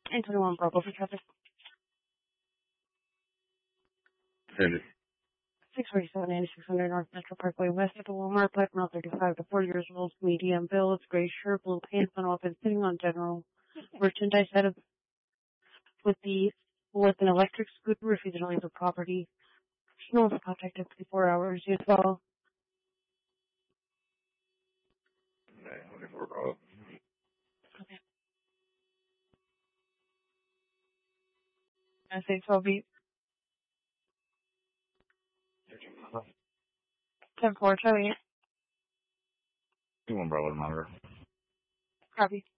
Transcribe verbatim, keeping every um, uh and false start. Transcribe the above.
And twenty-one Bravo for traffic. Send it. six forty-seven eighty-six hundred North Metro Parkway West at the Walmart. Black male thirty-five to forty years old. Medium build. Gray shirt. Blue pants. Unopened. Sitting on general merchandise out of with the with an electric scooter refusing to leave the property. No one's contacted twenty-four hours. You follow. twenty-four Bravo. Okay. I say twelve beat. ten four, Charlie. twenty-one Bravo to monitor. Copy.